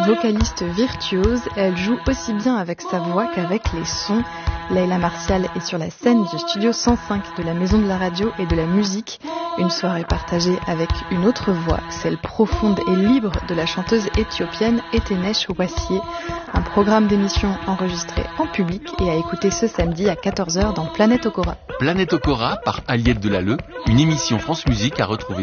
vocaliste virtuose. Elle joue aussi bien avec sa voix qu'avec les sons. Leila Martial est sur la scène du studio 105 de la Maison de la Radio et de la Musique. Une soirée partagée avec une autre voix, celle profonde et libre de la chanteuse éthiopienne Etenesh Wassié. Un programme d'émission enregistré en public et à écouter ce samedi à 14h dans Planète Okora. Planète Okora par Aliette Delalleux, une émission France Musique à retrouver